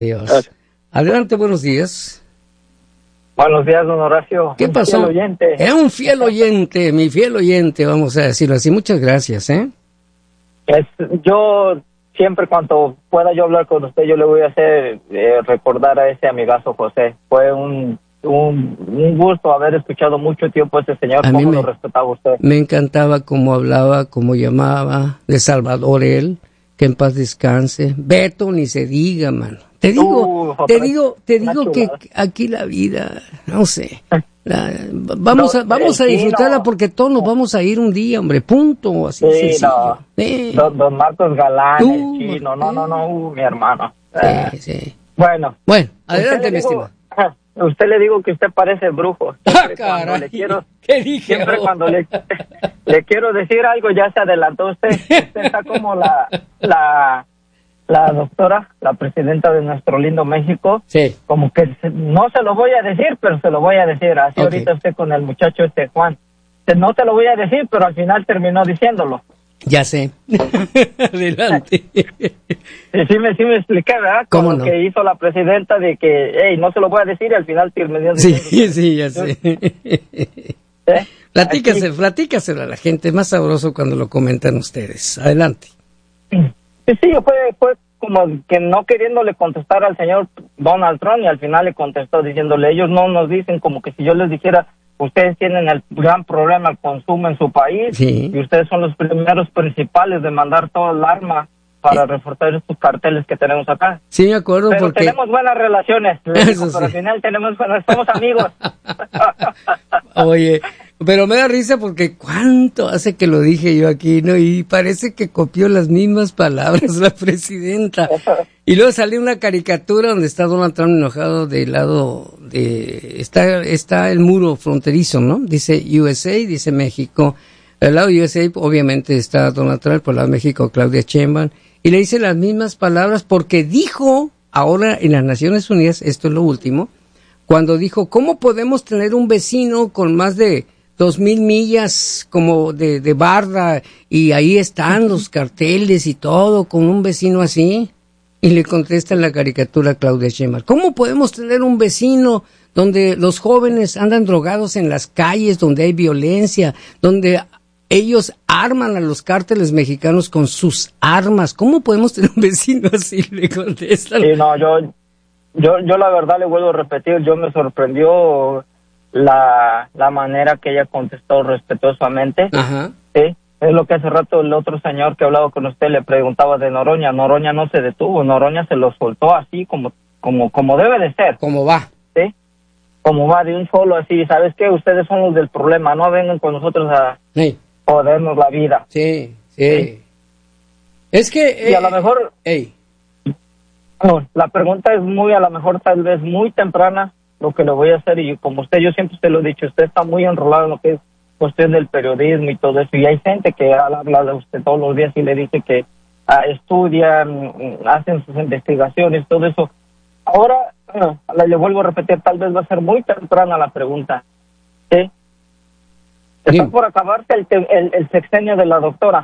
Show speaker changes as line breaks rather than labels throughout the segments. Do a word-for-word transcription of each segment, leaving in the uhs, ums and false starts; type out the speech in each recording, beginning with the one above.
Dios. Adelante, buenos días.
Buenos días, don Horacio.
¿Qué pasó?
Fiel oyente.
Es un fiel oyente, mi fiel oyente, vamos a decirlo así. Muchas gracias, ¿eh?
Es, yo siempre cuando pueda yo hablar con usted, yo le voy a hacer eh, recordar a ese amigazo José. Fue un, un, un gusto haber escuchado mucho tiempo a ese señor,
A mí
cómo
me-
lo respetaba usted.
Me encantaba cómo hablaba, cómo llamaba, de Salvador él, que en paz descanse. Beto, ni se diga, mano. Te digo,
Uh,
te
otra-
digo, te
una
digo que
chulada.
aquí la vida, no sé, la- vamos a,
No,
vamos a
sí,
disfrutarla
no.
porque todos nos vamos a ir un día, hombre, punto, así
Sí,
sencillo.
no.
Sí,
Don, don Marcos Galán,
Uh,
el chino, no, no, no, uh, mi hermano.
sí, sí.
Bueno.
Bueno,
Usted
adelante,
le
mi
digo-
estimado.
Usted le digo que usted parece brujo.
Ah,
Siempre cuando
caray,
le quiero,
¿qué dije?
siempre
ahora?
cuando le, le quiero decir algo ya se adelantó usted. Usted está como la, la, la doctora, la presidenta de nuestro lindo México.
Sí.
Como que se- no se lo voy a decir, pero se lo voy a decir. Así
Ok.
ahorita usted con el muchacho este Juan. Que no te lo voy a decir, pero al final terminó diciéndolo.
Ya sé. Adelante.
Sí, sí me, sí me expliqué, ¿verdad? Con
¿Cómo
lo
no?
que hizo la presidenta de que, hey, no se lo voy a decir y al final terminó
Sí,
diciendo.
sí, ya sé.
¿Eh?
Platícase,
Aquí-
platícaselo a la gente, es más sabroso cuando lo comentan ustedes. Adelante.
Sí, sí, fue, fue como que no queriéndole contestar al señor Donald Trump y al final le contestó diciéndole, ellos no nos dicen como que si yo les dijera, ustedes tienen el gran problema al consumo en su país
Sí.
y ustedes son los primeros principales de mandar todo el arma para reforzar estos carteles que tenemos acá.
Sí, me acuerdo
Pero
porque...
tenemos buenas relaciones, le
Eso
dijo,
sí.
pero al final tenemos buenas, somos amigos.
Oye, pero me da risa porque cuánto hace que lo dije yo aquí, ¿no? Y parece que copió las mismas palabras la presidenta. Y luego salió una caricatura donde está Donald Trump enojado del lado de... Está, está el muro fronterizo, ¿no? Dice U S A, dice México. Al lado de U S A obviamente está Donald Trump, por el lado de México Claudia Sheinbaum. Y le dice las mismas palabras porque dijo, ahora en las Naciones Unidas, esto es lo último, cuando dijo, ¿cómo podemos tener un vecino con más de dos mil millas como de, de barda y ahí están los carteles y todo, con un vecino así? Y le contesta en la caricatura Claudia Sheinbaum, ¿cómo podemos tener un vecino donde los jóvenes andan drogados en las calles, donde hay violencia, donde ellos arman a los cárteles mexicanos con sus armas? ¿Cómo podemos tener un vecino así? Le contestan.
Sí, no, yo, yo, yo la verdad le vuelvo a repetir, yo me sorprendió la, la manera que ella contestó respetuosamente.
Ajá.
Sí, es lo que hace rato el otro señor que hablaba con usted le preguntaba de Noroña. Noroña no se detuvo, Noroña se lo soltó así como, como, como debe de ser.
¿Cómo va?
¿Sí? Como va de un solo así, ¿sabes qué? Ustedes son los del problema, no vengan con nosotros a
Sí,
jodernos la vida.
sí, sí. Es que...
Y a
eh,
lo mejor,
ey,
no, la pregunta es muy, a lo mejor tal vez muy temprana, lo que le voy a hacer, y como usted, yo siempre te lo he dicho, usted está muy enrolado en lo que es cuestión del periodismo y todo eso, y hay gente que habla de usted todos los días y le dice que ah, estudian, mm, hacen sus investigaciones, todo eso. Ahora, no, le vuelvo a repetir, tal vez va a ser muy temprana la pregunta. ¿Sí? Está
Dime.
por acabarse el, te- el, el sexenio de la doctora.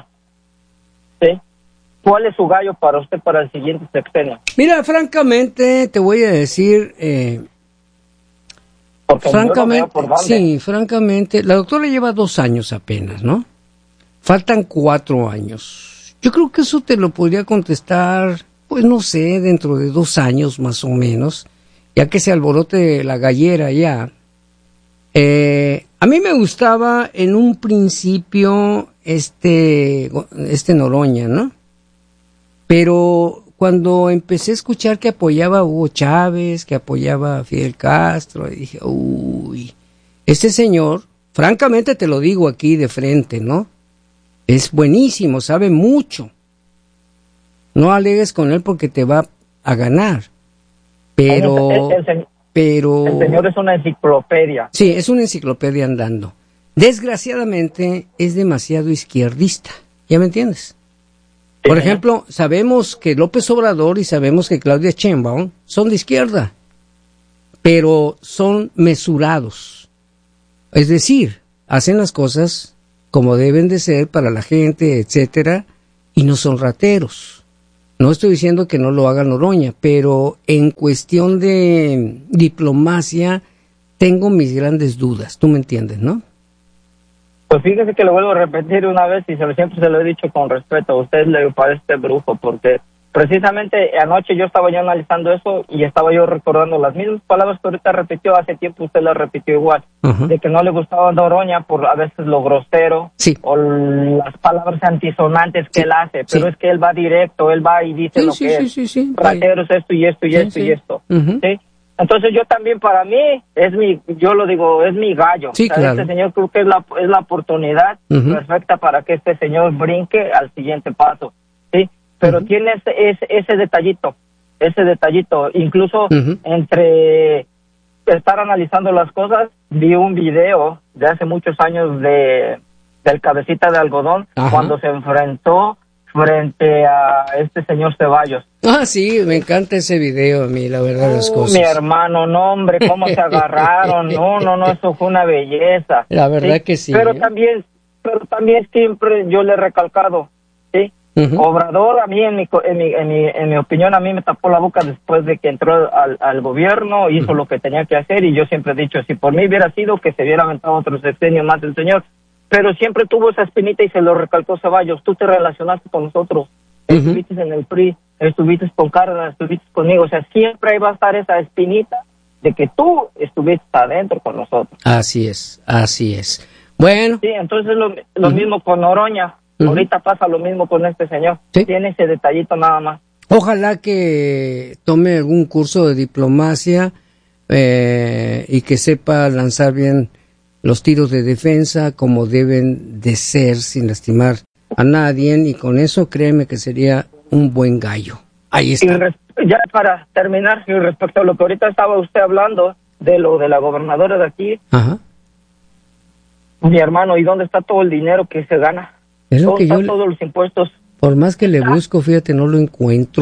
¿Sí? ¿Cuál es su gallo para usted para el siguiente sexenio?
mira, francamente, te voy a decir... Eh,
Porque yo no veo
francamente,
por dónde.
sí, francamente, la doctora lleva dos años apenas, ¿no? Faltan cuatro años. Yo creo que eso te lo podría contestar, pues no sé, dentro de dos años más o menos, ya que se alborote la gallera ya. Eh, a mí me gustaba en un principio este, este Noroña, ¿no? Pero cuando empecé a escuchar que apoyaba a Hugo Chávez, que apoyaba a Fidel Castro, y dije, uy, este señor, francamente te lo digo aquí de frente, ¿no? Es buenísimo, sabe mucho. No alegues con él porque te va a ganar. Pero,
El, el, el,
pero...
el señor es una enciclopedia.
Sí, es una enciclopedia andando. Desgraciadamente es demasiado izquierdista, ¿ya me entiendes? Por ejemplo, sabemos que López Obrador y sabemos que Claudia Sheinbaum son de izquierda, pero son mesurados. Es decir, hacen las cosas como deben de ser para la gente, etcétera, y no son rateros. No estoy diciendo que no lo haga Noroña, pero en cuestión de diplomacia tengo mis grandes dudas. ¿Tú me entiendes, no?
Pues fíjese que lo vuelvo a repetir una vez y se lo, siempre se lo he dicho con respeto. A usted le parece brujo porque precisamente anoche yo estaba yo analizando eso y estaba yo recordando las mismas palabras que ahorita repitió. Hace tiempo usted las repitió igual. Uh-huh. De que no le gustaba Noroña por a veces lo grosero, sí, o las palabras antisonantes que sí, él hace. Pero sí, es que él va directo, él va y dice sí, lo
sí,
que
sí,
es.
Sí, sí,
Rateros, esto y esto y sí, esto sí. y esto. Uh-huh. ¿Sí? Entonces yo también, para mí, es mi, yo lo digo, es mi gallo.
Sí,
o sea,
claro.
Este señor creo que es la, es la oportunidad uh-huh. perfecta para que este señor brinque al siguiente paso, ¿sí? Pero uh-huh. tiene ese, ese, ese detallito, ese detallito. Incluso uh-huh. entre estar analizando las cosas, vi un video de hace muchos años de del Cabecita de Algodón, uh-huh. cuando se enfrentó frente a este señor Ceballos.
Ah, sí, me encanta ese video a mí, la verdad, las
uh,
cosas.
Mi hermano, no, hombre, cómo se agarraron, no, no, no, eso fue una belleza.
La verdad ¿sí? que sí.
Pero
¿eh?
también, pero también siempre yo le he recalcado, ¿sí? Uh-huh. Obrador, a mí, en mi, en, mi, en, mi, en mi opinión, a mí me tapó la boca después de que entró al, al gobierno, hizo uh-huh. lo que tenía que hacer, y yo siempre he dicho, si por mí hubiera sido que se hubiera aventado otro sexenio más el señor, pero siempre tuvo esa espinita y se lo recalcó Ceballos. Tú te relacionaste con nosotros, uh-huh. estuviste en el P R I, estuviste con Cárdenas, estuviste conmigo, o sea, siempre ahí va a estar esa espinita de que tú estuviste adentro con nosotros.
Así es, así es. Bueno.
Sí, entonces lo, lo uh-huh. mismo con Noroña, uh-huh. ahorita pasa lo mismo con este señor, ¿sí? Tiene ese detallito nada más.
Ojalá que tome algún curso de diplomacia eh, y que sepa lanzar bien los tiros de defensa como deben de ser, sin lastimar a nadie, y con eso créeme que sería un buen gallo. Ahí está.
Y res- ya para terminar, y respecto a lo que ahorita estaba usted hablando, de lo de la gobernadora de aquí,
ajá,
mi hermano, ¿y dónde está todo el dinero que se gana?
Es lo
¿Dónde
que
están
yo
todos los impuestos?
Por más que le busco, fíjate, no lo encuentro.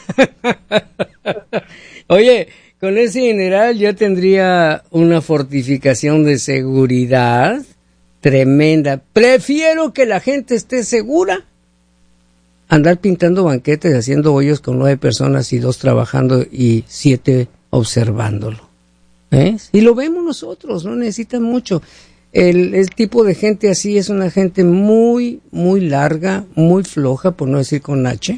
Oye, con ese general yo tendría una fortificación de seguridad tremenda. Prefiero que la gente esté segura andar pintando banquetes, haciendo hoyos con nueve personas y dos trabajando y siete observándolo. ¿Eh? Y lo vemos nosotros, no necesitan mucho. El, el tipo de gente así es una gente muy, muy larga, muy floja, por no decir con H,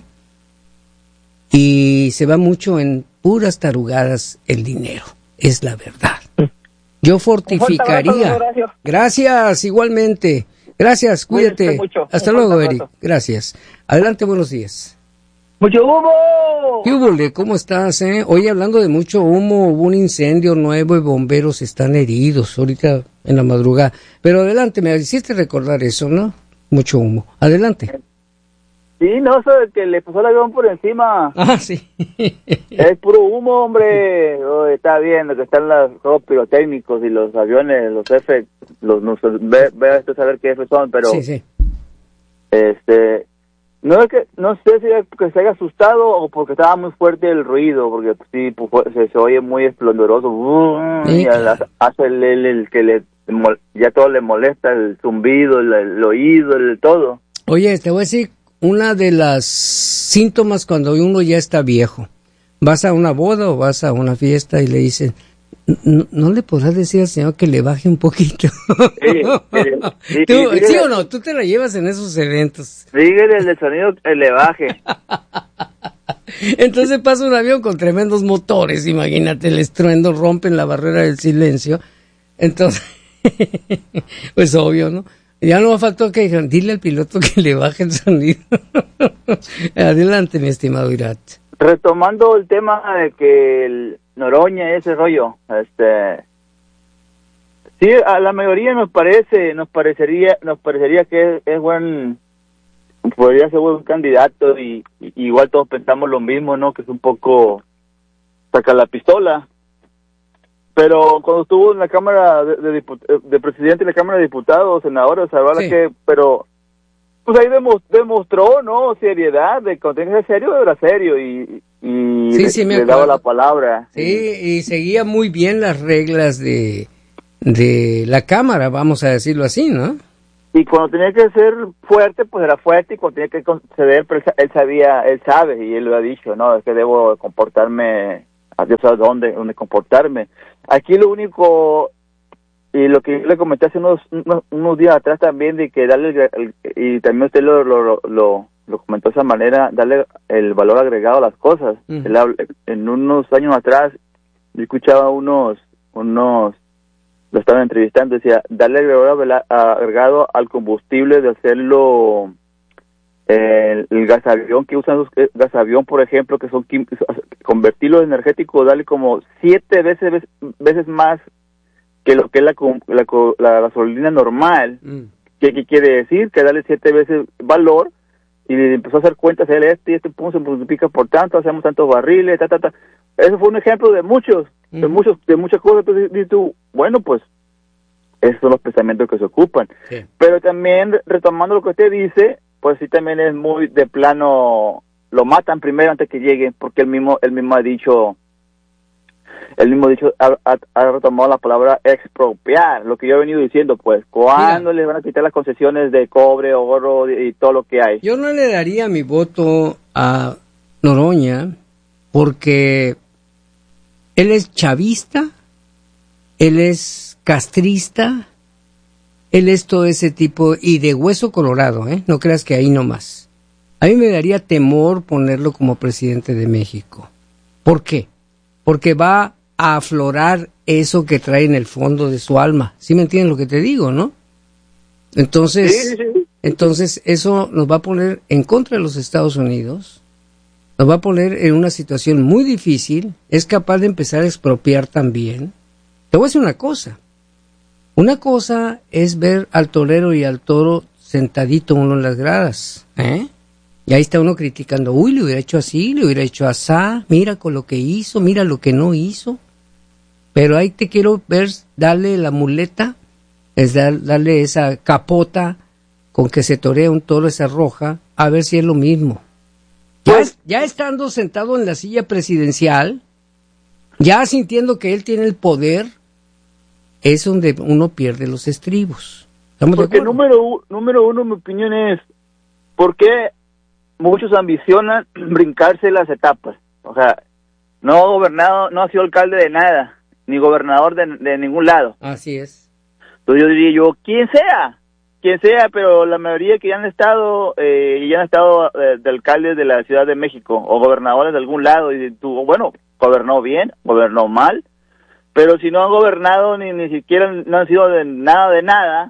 y se va mucho en puras tarugadas el dinero, es la verdad. Yo fortificaría. Gracias, igualmente. Gracias, cuídate. Hasta luego, Eric. Gracias. Adelante, buenos días.
¡Mucho humo!
¿Qué hubo, Le? ¿Cómo estás, eh? Hoy, hablando de mucho humo, hubo un incendio nuevo y bomberos están heridos ahorita en la madrugada. Pero adelante, me hiciste recordar eso, ¿no? Mucho humo. Adelante.
Sí, no, eso de que le pasó el avión por encima.
Ah, sí.
Es puro humo, hombre. Oh, está viendo que están los juegos pirotécnicos y los aviones, los F, los, no sé, ve, ve a saber qué F son, pero...
Sí, sí.
Este... No es que, no sé si es que se haya asustado o porque estaba muy fuerte el ruido, porque sí, pues, se, se oye muy esplendoroso, uh, sí, y claro. Hace el, el, el que le, ya todo le molesta, el zumbido, el, el oído, el todo.
Oye, te voy a decir, una de las síntomas cuando uno ya está viejo, vas a una boda o vas a una fiesta y le dicen, no, no le podrás decir al señor que le baje un poquito. Sí, sí, sí, ¿Tú, sí, ¿sí o no? Tú te la llevas en esos eventos.
Dígale el sonido que le baje.
Entonces pasa un avión con tremendos motores, imagínate, el estruendo, rompen la barrera del silencio. Entonces, pues obvio, ¿no? Ya no me faltó que dijeron, dile al piloto que le baje el sonido. Adelante, mi estimado Irat.
Retomando el tema de que el Noroña, ese rollo, este, sí, a la mayoría nos parece, nos parecería, nos parecería que es, es buen, podría ser buen candidato y, y igual todos pensamos lo mismo, ¿no? Que es un poco sacar la pistola. Pero cuando estuvo en la Cámara de, de, Diput- de Presidente y la Cámara de Diputados, senadores, sí. que, pero pues ahí demostró, ¿no? Seriedad, de cuando tenía que ser serio, era serio y, y
sí,
le,
sí, me
le daba la palabra.
Sí, y seguía muy bien las reglas de, de la Cámara, vamos a decirlo así, ¿no?
y cuando tenía que ser fuerte, pues era fuerte, y cuando tenía que conceder, pero él sabía, él sabe, y él lo ha dicho, no, es que debo comportarme, Dios sabe dónde, dónde comportarme. Aquí lo único, y lo que yo le comenté hace unos, unos, unos días atrás también, de que darle, el, y también usted lo, lo, lo, lo comentó de esa manera, darle el valor agregado a las cosas. Uh-huh. Él, en unos años atrás, yo escuchaba unos, unos, lo estaban entrevistando, decía, darle valor agregado al combustible, de hacerlo, eh, el gas avión que usan los gas avión, por ejemplo, que son convertirlo en energético, darle como siete veces veces más que lo que es la la, la gasolina normal. Mm. ¿Qué, ¿Qué quiere decir? Que darle siete veces valor, y empezó a hacer cuentas, él este y este punto se multiplica por tanto, hacemos tantos barriles, ta, ta, ta. Eso fue un ejemplo de muchos, mm. de muchos, de muchas cosas. Entonces dices tú, bueno, pues esos son los pensamientos que se ocupan. Sí. Pero también, retomando lo que usted dice, pues sí, también es muy de plano, lo matan primero antes que lleguen, porque él mismo, él mismo ha dicho, él mismo ha dicho, ha, ha, ha retomado la palabra expropiar, lo que yo he venido diciendo, pues, ¿cuándo les van a quitar las concesiones de cobre, oro y todo lo que hay?
Yo no le daría mi voto a Noroña, porque él es chavista, él es castrista, él es todo ese tipo, y de hueso colorado, ¿eh? No creas que ahí nomás. A mí me daría temor ponerlo como presidente de México. ¿Por qué? Porque va a aflorar eso que trae en el fondo de su alma. ¿Sí me entiendes lo que te digo, no? Entonces, sí, sí, sí. entonces eso nos va a poner en contra de los Estados Unidos, nos va a poner en una situación muy difícil, es capaz de empezar a expropiar también. Te voy a decir una cosa. Una cosa es ver al torero y al toro sentadito uno en las gradas, ¿eh? Y ahí está uno criticando, uy, le hubiera hecho así, le hubiera hecho asá, mira con lo que hizo, mira lo que no hizo. Pero ahí te quiero ver, darle la muleta, es dar, darle esa capota con que se torea un toro, esa roja, a ver si es lo mismo. Ya, ya estando sentado en la silla presidencial, ya sintiendo que él tiene el poder, es donde uno pierde los estribos.
Porque número, número uno, mi opinión es, ¿por qué muchos ambicionan brincarse las etapas? O sea, no ha gobernado, no ha sido alcalde de nada, ni gobernador de, de ningún lado.
Así es.
Entonces yo diría yo, quien sea, quien sea, pero la mayoría que ya han estado, eh, ya han estado eh, de alcaldes de la Ciudad de México, o gobernadores de algún lado, y tú, bueno, gobernó bien, gobernó mal, pero si no han gobernado, ni ni siquiera no han sido de nada de nada,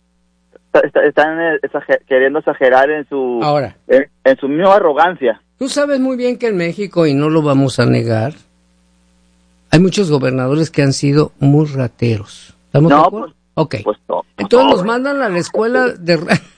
está, están exager, queriendo exagerar en su
Ahora,
en, en su misma arrogancia.
Tú sabes muy bien que en México, y no lo vamos a negar, hay muchos gobernadores que han sido muy rateros. ¿Estamos
no,
de acuerdo?
Pues,
ok.
Pues no,
Entonces
no,
los mandan a la escuela de...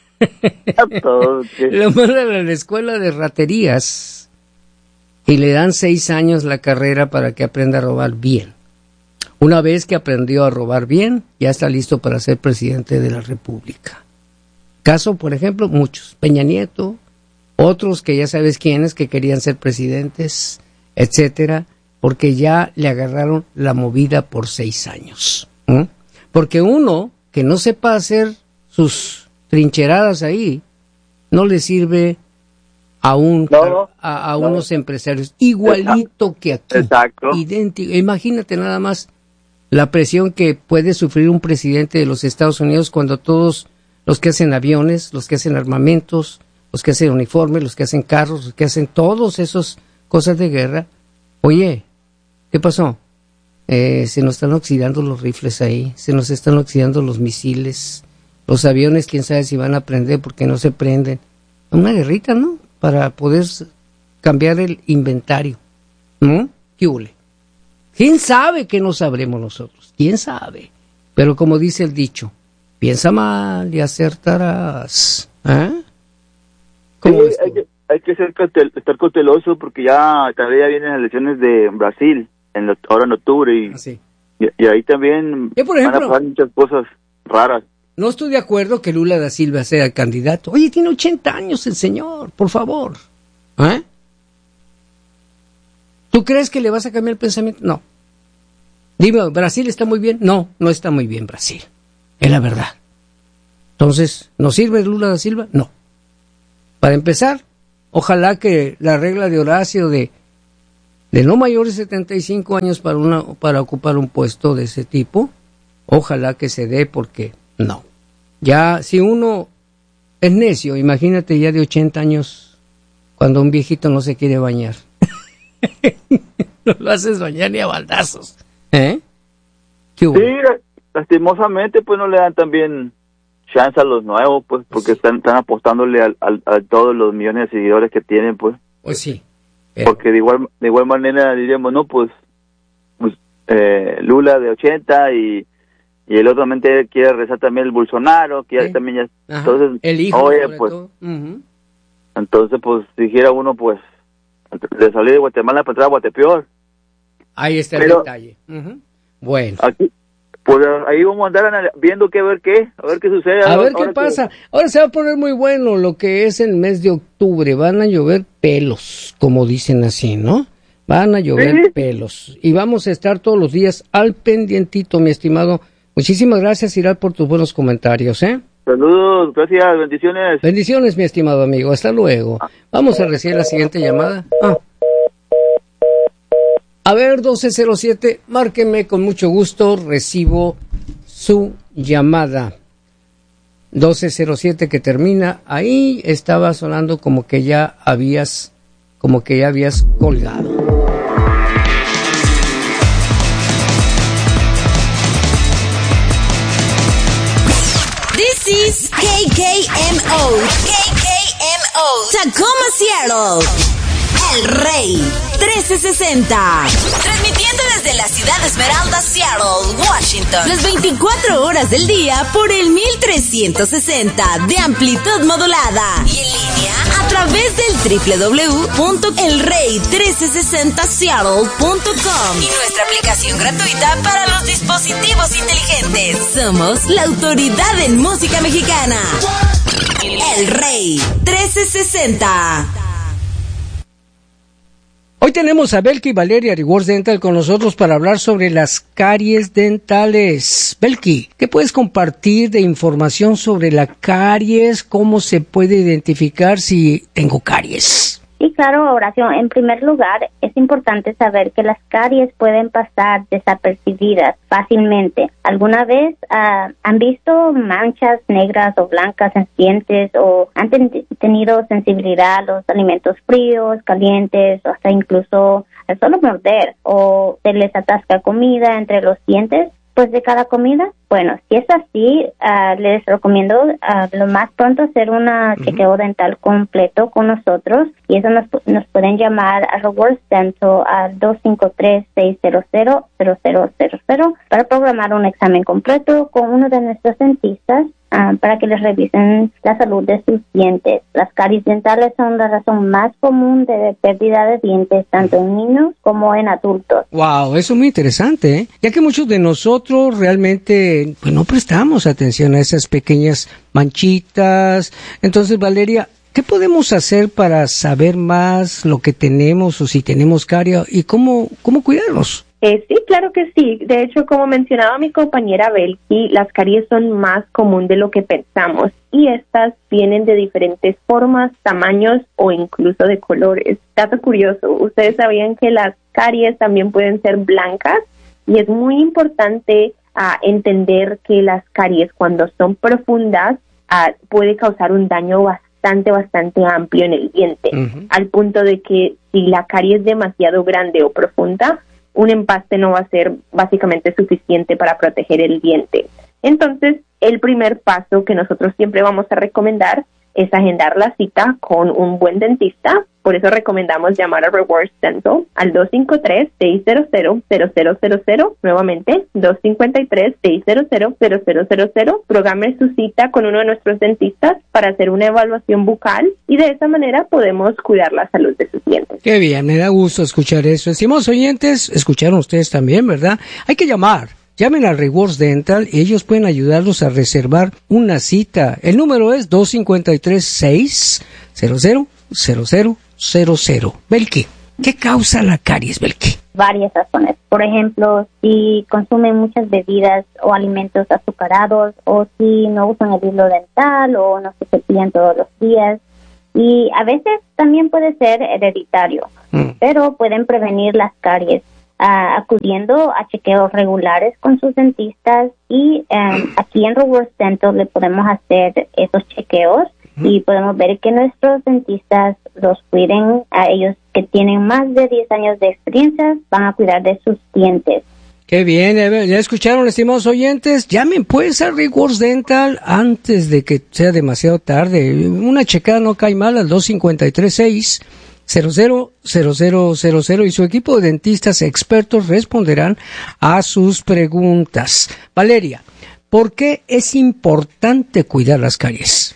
okay.
Los mandan a la escuela de raterías y le dan seis años la carrera para que aprenda a robar bien. Una vez que aprendió a robar bien, ya está listo para ser presidente de la República. Caso, por ejemplo, muchos. Peña Nieto, otros que ya sabes quiénes, que querían ser presidentes, etcétera, porque ya le agarraron la movida por seis años. ¿Mm? Porque uno que no sepa hacer sus trincheradas ahí, no le sirve a un
no,
a, a
no.
unos empresarios, igualito que aquí.
Exacto.
Idéntico. Imagínate nada más la presión que puede sufrir un presidente de los Estados Unidos cuando todos los que hacen aviones, los que hacen armamentos, los que hacen uniformes, los que hacen carros, los que hacen todos esos cosas de guerra, oye, ¿qué pasó? Eh, se nos están oxidando los rifles ahí, se nos están oxidando los misiles, los aviones, quién sabe si van a prender porque no se prenden. Una guerrita, ¿no? Para poder cambiar el inventario. ¿No? ¿Qué hule? ¿Quién sabe que no sabremos nosotros? ¿Quién sabe? Pero como dice el dicho, piensa mal y acertarás. ¿Eh?
Sí, hay, que, hay que ser cautel, estar cauteloso porque ya todavía vienen las elecciones de Brasil, en lo, ahora en octubre, y, ah, sí. y, y ahí también
Yo, por ejemplo,
van a pasar muchas cosas raras.
No estoy de acuerdo que Lula da Silva sea el candidato. Oye, tiene ochenta años el señor, por favor. ¿Eh? ¿Tú crees que le vas a cambiar el pensamiento? No. Dime, ¿Brasil está muy bien? No, no está muy bien Brasil. Es la verdad. Entonces, ¿nos sirve Lula da Silva? No. Para empezar, ojalá que la regla de Horacio de, de no mayor de setenta y cinco años para, una, para ocupar un puesto de ese tipo, ojalá que se dé, porque no. Ya, si uno es necio, imagínate ya de ochenta años, cuando un viejito no se quiere bañar. No lo haces bañar ni a baldazos. ¿Eh? ¿Qué hubo?
Sí, lastimosamente, pues no le dan también chance a los nuevos, pues, porque sí. están, están apostándole a, a, a todos los millones de seguidores que tienen, pues.
Pues sí. Pero...
Porque de igual de igual manera diríamos, no, pues, pues eh, Lula de ochenta y, y el otro mente quiere rezar también el Bolsonaro, que ya también ya...
Ajá.
Entonces,
el hijo,
oye, pues, uh-huh. Entonces, pues, dijera uno, pues, de salir de Guatemala para entrar a Guatepeor.
Ahí está el
Pero,
detalle. Uh-huh. Bueno.
Aquí, pues ahí vamos a andar viendo qué ver qué, a ver qué sucede.
A ver qué pasa. Que... Ahora se va a poner muy bueno lo que es el mes de octubre. Van a llover pelos, como dicen así, ¿no? Van a llover ¿Sí? pelos. Y vamos a estar todos los días al pendientito, mi estimado. Muchísimas gracias, Iral, por tus buenos comentarios, ¿eh?
Saludos, gracias, bendiciones.
Bendiciones, mi estimado amigo. Hasta luego. Vamos a recibir la siguiente llamada. Ah. A ver, doce cero siete, márqueme con mucho gusto, recibo su llamada. doce cero siete que termina, ahí estaba sonando como que ya habías, como que ya habías colgado.
This is K K M O, K K M O, Tacoma, Seattle. El Rey trece sesenta, transmitiendo desde la ciudad de Esmeralda, Seattle, Washington, las veinticuatro horas del día por el mil trescientos sesenta de amplitud modulada y en línea a través del doble u doble u doble u punto el rey trece sesenta seattle punto com y nuestra aplicación gratuita para los dispositivos inteligentes. Somos la autoridad en música mexicana. El Rey trece sesenta.
Hoy tenemos a Belki Valeria Rewards Dental con nosotros para hablar sobre las caries dentales. Belki, ¿qué puedes compartir de información sobre la caries? ¿Cómo se puede identificar si tengo caries?
Sí, claro, Horacio. En primer lugar, es importante saber que las caries pueden pasar desapercibidas fácilmente. ¿Alguna vez uh, han visto manchas negras o blancas en dientes o han ten- tenido sensibilidad a los alimentos fríos, calientes o hasta incluso al solo morder o se les atasca comida entre los dientes pues de cada comida? Bueno, si es así, uh, les recomiendo uh, lo más pronto hacer una uh-huh. chequeo dental completo con nosotros y eso nos, nos pueden llamar a Rewards Dental al dos cinco tres, seis cero cero, cero cero cero cero para programar un examen completo con uno de nuestros dentistas uh, para que les revisen la salud de sus dientes. Las caries dentales son la razón más común de pérdida de dientes tanto en niños como en adultos.
Wow, eso es muy interesante, ¿eh? Ya que muchos de nosotros realmente pues no prestamos atención a esas pequeñas manchitas. Entonces, Valeria, ¿qué podemos hacer para saber más lo que tenemos o si tenemos caries y cómo, cómo cuidarnos?
Eh, sí, claro que sí. De hecho, como mencionaba mi compañera Belki, las caries son más común de lo que pensamos y estas vienen de diferentes formas, tamaños o incluso de colores. Dato curioso, ¿ustedes sabían que las caries también pueden ser blancas? Y es muy importante a entender que las caries cuando son profundas uh, puede causar un daño bastante, bastante amplio en el diente, uh-huh. al punto de que si la carie es demasiado grande o profunda, un empaste no va a ser básicamente suficiente para proteger el diente. Entonces, el primer paso que nosotros siempre vamos a recomendar es agendar la cita con un buen dentista. Por eso recomendamos llamar a Rewards Dental al dos cinco tres, seis cero cero, cero cero cero cero. Nuevamente, dos cinco tres, seis cero cero, cero cero cero cero. Programe su cita con uno de nuestros dentistas para hacer una evaluación bucal y de esa manera podemos cuidar la salud de sus dientes.
Qué bien, me da gusto escuchar eso. Estimados oyentes, escucharon ustedes también, ¿verdad? Hay que llamar. Llamen a Rewards Dental y ellos pueden ayudarlos a reservar una cita. El número es dos cinco tres, seis cero cero, cero cero cero cero. Belki, ¿qué causa la caries, Belki?
varias razones. Por ejemplo, si consumen muchas bebidas o alimentos azucarados, o si no usan el hilo dental o no se cepillan todos los días. Y a veces también puede ser hereditario, mm. pero pueden prevenir las caries uh, acudiendo a chequeos regulares con sus dentistas, y um, aquí en Rewards Dental le podemos hacer esos chequeos mm. y podemos ver que nuestros dentistas los cuiden. A ellos que tienen más de diez años de experiencia van a cuidar de sus dientes.
Qué bien, ya escucharon, estimados oyentes. Llamen pues a Rewards Dental antes de que sea demasiado tarde. Una checada no cae mal al dos cinco tres, seis cero cero cero cero cero cero y su equipo de dentistas expertos responderán a sus preguntas. Valeria, ¿por qué es importante cuidar las caries?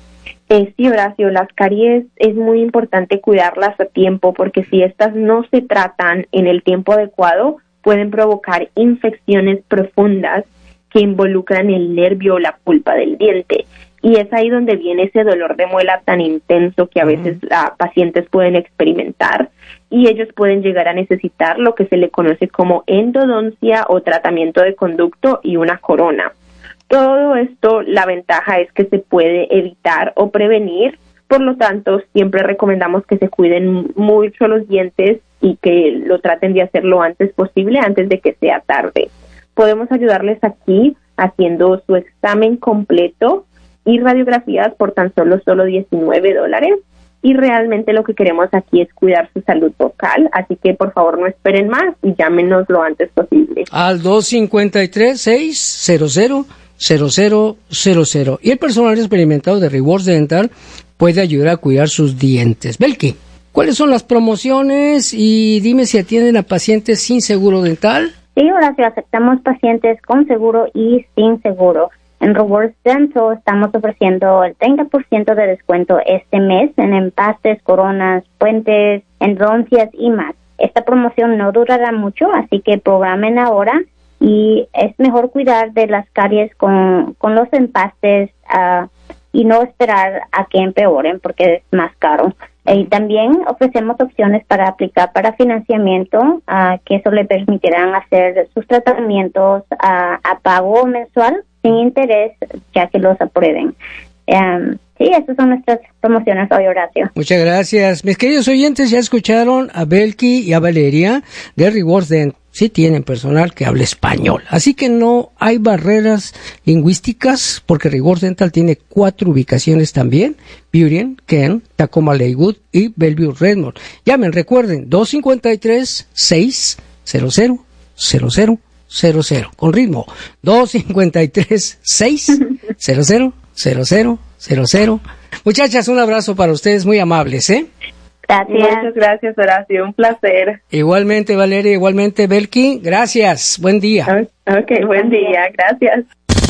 Eh, sí, Horacio, las caries es muy importante cuidarlas a tiempo, porque si estas no se tratan en el tiempo adecuado, pueden provocar infecciones profundas que involucran el nervio o la pulpa del diente. Y es ahí donde viene ese dolor de muela tan intenso que a veces uh-huh. uh, pacientes pueden experimentar, y ellos pueden llegar a necesitar lo que se le conoce como endodoncia o tratamiento de conducto y una corona. Todo esto, la ventaja es que se puede evitar o prevenir. Por lo tanto, siempre recomendamos que se cuiden mucho los dientes y que lo traten de hacer lo antes posible, antes de que sea tarde. Podemos ayudarles aquí haciendo su examen completo y radiografías por tan solo solo diecinueve dólares. Y realmente lo que queremos aquí es cuidar su salud vocal, así que por favor no esperen más y llámenos lo antes posible.
Al dos cinco tres, seis cero cero cero cero cero cero. Y el personal experimentado de Rewards Dental puede ayudar a cuidar sus dientes. Belki, ¿cuáles son las promociones? Y dime si atienden a pacientes sin seguro dental.
Sí, Horacio, aceptamos pacientes con seguro y sin seguro. En Rewards Dental estamos ofreciendo el treinta por ciento de descuento este mes en empastes, coronas, puentes, endodoncias y más. Esta promoción no durará mucho, así que programen ahora, y es mejor cuidar de las caries con, con los empastes uh, y no esperar a que empeoren porque es más caro. Y también ofrecemos opciones para aplicar para financiamiento, uh, que eso le permitirán hacer sus tratamientos uh, a pago mensual sin interés, ya que los aprueben. Um, sí, esas son nuestras promociones hoy, Horacio.
Muchas gracias. Mis queridos oyentes, ya escucharon a Belki y a Valeria de Rewards Dental. Sí tienen personal que habla español, así que no hay barreras lingüísticas, porque Rewards Dental tiene cuatro ubicaciones también: Burien, Kent, Tacoma Lakewood y Bellevue Redmond. Llamen, recuerden, dos cinco tres, seis cero cero cero cero cero cero, con ritmo, dos cinco tres, seis cero cero cero cero cero cero. Muchachas, un abrazo para ustedes, muy amables, ¿eh?
Gracias. Muchas gracias, Horacio, un placer.
Igualmente, Valeria, igualmente, Belki, gracias, buen día.
Ok, buen día, gracias.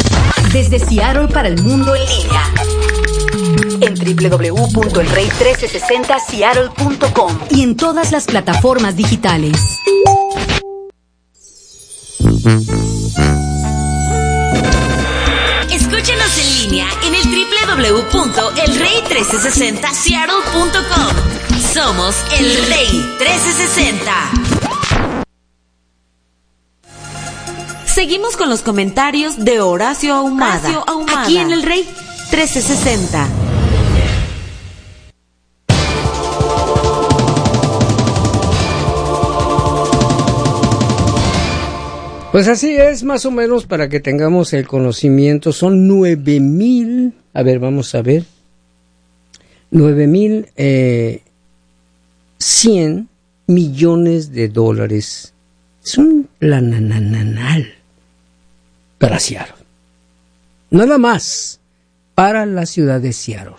Desde Seattle para el mundo en línea, en doble u doble u doble u punto el rey trece sesenta seattle punto com y en todas las plataformas digitales. Escúchenos en línea en el doble u doble u doble u punto el rey trece sesenta seattle punto com. Somos El Rey trece sesenta. Seguimos con los comentarios de Horacio Ahumada, Horacio Ahumada, aquí en El Rey trece sesenta.
Pues así es, más o menos, para que tengamos el conocimiento. Son nueve mil, a ver, vamos a ver, nueve mil eh, cien millones de dólares. Es un lanananal para Seattle. Nada más para la ciudad de Seattle.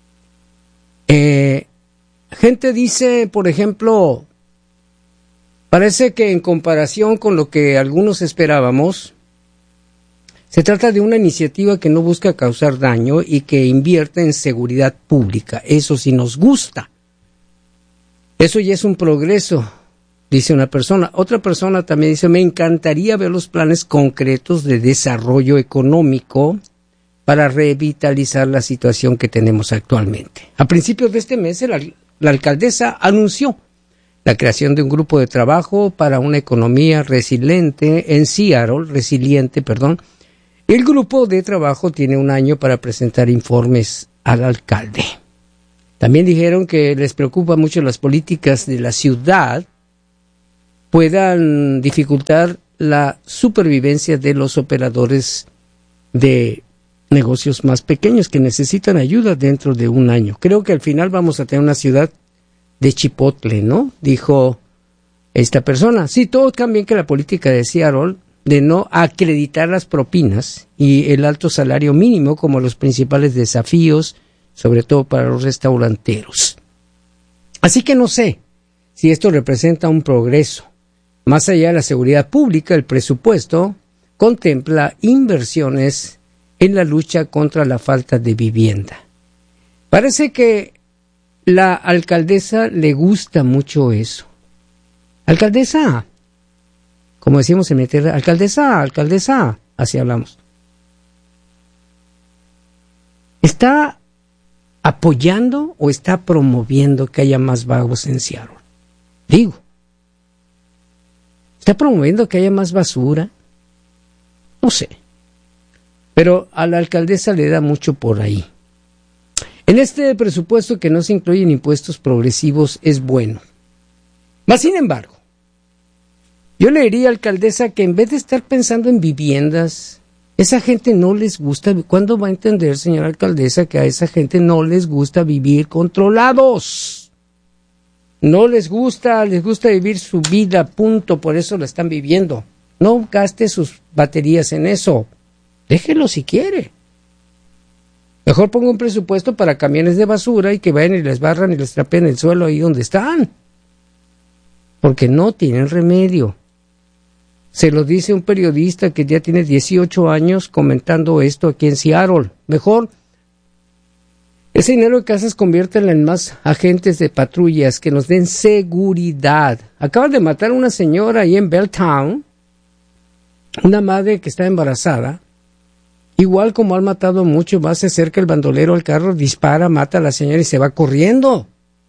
Eh, gente dice, por ejemplo, parece que en comparación con lo que algunos esperábamos, se trata de una iniciativa que no busca causar daño y que invierte en seguridad pública. Eso sí nos gusta. Eso ya es un progreso, dice una persona. Otra persona también dice, me encantaría ver los planes concretos de desarrollo económico para revitalizar la situación que tenemos actualmente. A principios de este mes, la, la alcaldesa anunció la creación de un grupo de trabajo para una economía resiliente en Seattle, resiliente, perdón. El grupo de trabajo tiene un año para presentar informes al alcalde. También dijeron que les preocupa mucho las políticas de la ciudad puedan dificultar la supervivencia de los operadores de negocios más pequeños que necesitan ayuda dentro de un año. Creo que al final vamos a tener una ciudad de Chipotle, ¿no? Dijo esta persona. Sí, todos cambian que la política de Seattle de no acreditar las propinas y el alto salario mínimo como los principales desafíos, sobre todo para los restauranteros. Así que no sé si esto representa un progreso. Más allá de la seguridad pública, el presupuesto contempla inversiones en la lucha contra la falta de vivienda. Parece que la alcaldesa le gusta mucho eso. Alcaldesa, como decimos en mi tierra, alcaldesa, alcaldesa, así hablamos. ¿Está apoyando o está promoviendo que haya más vagos en Seattle? Digo, ¿está promoviendo que haya más basura? No sé. Pero a la alcaldesa le da mucho por ahí. En este presupuesto que no se incluyen impuestos progresivos es bueno. Mas, sin embargo, yo le diría, alcaldesa, que en vez de estar pensando en viviendas, esa gente no les gusta. ¿Cuándo va a entender, señora alcaldesa, que a esa gente no les gusta vivir controlados? No les gusta, les gusta vivir su vida, punto, por eso la están viviendo. No gaste sus baterías en eso. Déjelo si quiere. Mejor ponga un presupuesto para camiones de basura y que vayan y les barran y les trapeen el suelo ahí donde están. Porque no tienen remedio. Se lo dice un periodista que ya tiene dieciocho años comentando esto aquí en Seattle. Mejor, ese dinero de casas conviértelo en más agentes de patrullas que nos den seguridad. Acaban de matar a una señora ahí en Belltown, una madre que está embarazada. Igual como han matado mucho, más se acerca el bandolero al carro, dispara, mata a la señora y se va corriendo.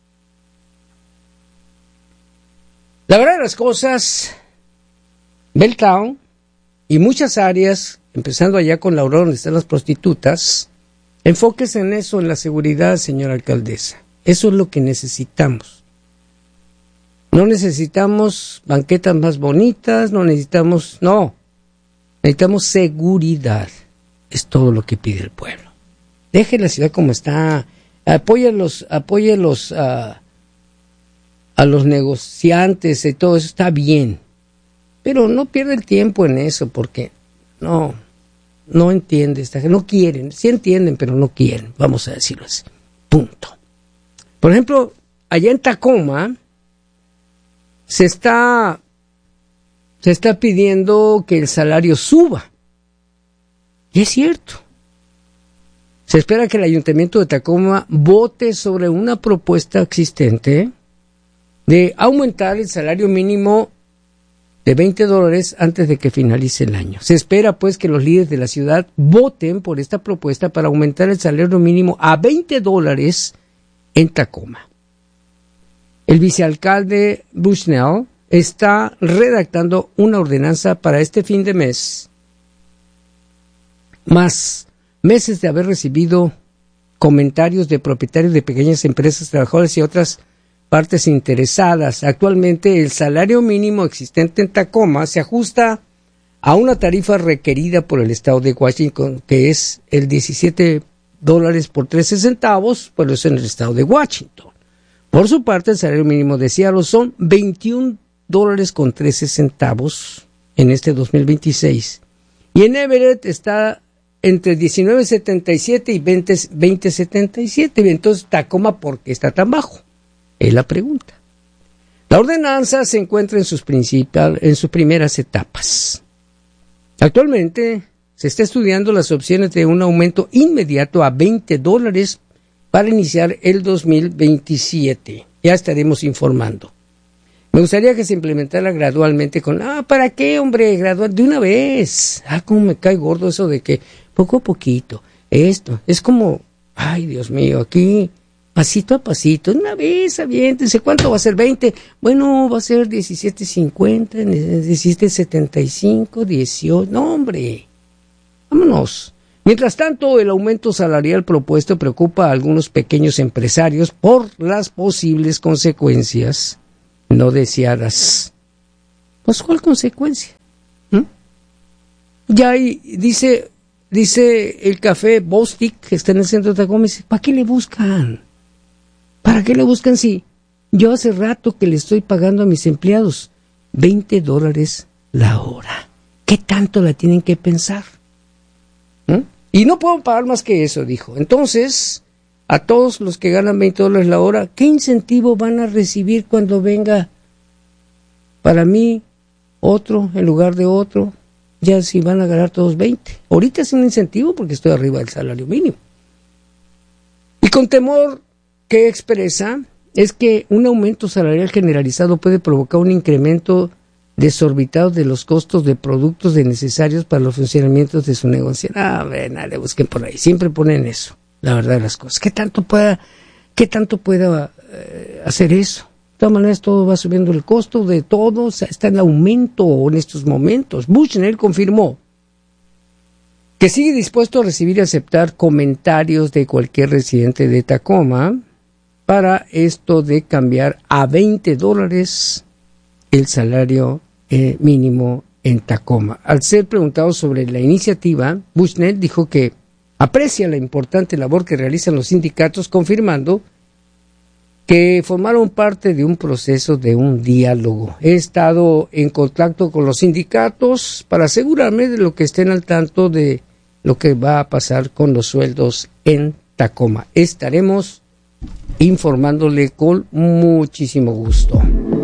La verdad de las cosas, Belltown y muchas áreas, empezando allá con la Aurora donde están las prostitutas, enfóquese en eso, en la seguridad, señora alcaldesa. Eso es lo que necesitamos. No necesitamos banquetas más bonitas, no necesitamos, no, necesitamos seguridad. Es todo lo que pide el pueblo. Deje la ciudad como está, apoye los, apoye los, uh, a los negociantes y todo eso, está bien. Pero no pierda el tiempo en eso, porque no, no entiende esta gente, no quieren, sí entienden, pero no quieren, vamos a decirlo así, punto. Por ejemplo, allá en Tacoma, se está, se está pidiendo que el salario suba. Y es cierto. Se espera que el Ayuntamiento de Tacoma vote sobre una propuesta existente de aumentar el salario mínimo de veinte dólares antes de que finalice el año. Se espera pues que los líderes de la ciudad voten por esta propuesta para aumentar el salario mínimo a veinte dólares en Tacoma. El vicealcalde Bushnell está redactando una ordenanza para este fin de mes, más meses de haber recibido comentarios de propietarios de pequeñas empresas, trabajadores y otras partes interesadas. Actualmente el salario mínimo existente en Tacoma se ajusta a una tarifa requerida por el estado de Washington, que es el diecisiete dólares por trece centavos, pues eso en el estado de Washington. Por su parte, el salario mínimo de Seattle son veintiún dólares con trece centavos en este dos mil veintiséis. Y en Everett está entre diecinueve setenta y siete y veinte setenta y siete. Entonces, Tacoma, ¿por qué está tan bajo? Es la pregunta. La ordenanza se encuentra en sus principal, en sus primeras etapas. Actualmente se está estudiando las opciones de un aumento inmediato a veinte dólares para iniciar el dos mil veintisiete. Ya estaremos informando. Me gustaría que se implementara gradualmente con, ah, ¿para qué, hombre? Gradual, de una vez. Ah, cómo me cae gordo eso de que poco a poquito, esto, es como, ay, Dios mío, aquí pasito a pasito, una vez, aviéntense, ¿cuánto va a ser? veinte, bueno, va a ser diecisiete cincuenta, diecisiete setenta y cinco, dieciocho, no hombre, vámonos. Mientras tanto, el aumento salarial propuesto preocupa a algunos pequeños empresarios por las posibles consecuencias no deseadas. Pues, ¿cuál consecuencia? ¿Mm? Ya hay, dice, dice el café Bostic, que está en el centro de Tacoma, dice, ¿para qué le buscan? ¿Para qué le buscan si yo hace rato que le estoy pagando a mis empleados veinte dólares la hora? ¿Qué tanto la tienen que pensar? ¿Mm? Y no puedo pagar más que eso, dijo. Entonces, a todos los que ganan veinte dólares la hora, ¿qué incentivo van a recibir cuando venga para mí otro en lugar de otro? Ya si van a ganar todos veinte. Ahorita es un incentivo porque estoy arriba del salario mínimo. Y con temor que expresa es que un aumento salarial generalizado puede provocar un incremento desorbitado de los costos de productos de necesarios para los funcionamientos de su negocio. Ah, ven, le busquen por ahí. Siempre ponen eso, la verdad de las cosas. ¿Qué tanto pueda, qué tanto pueda eh, hacer eso? De todas maneras, todo va subiendo el costo de todo. O sea, está en aumento en estos momentos. Bushnell confirmó que sigue dispuesto a recibir y aceptar comentarios de cualquier residente de Tacoma para esto de cambiar a veinte dólares el salario eh, mínimo en Tacoma. Al ser preguntado sobre la iniciativa, Bushnell dijo que aprecia la importante labor que realizan los sindicatos, confirmando que formaron parte de un proceso de un diálogo. He estado en contacto con los sindicatos para asegurarme de lo que estén al tanto de lo que va a pasar con los sueldos en Tacoma. Estaremos informándole con muchísimo gusto.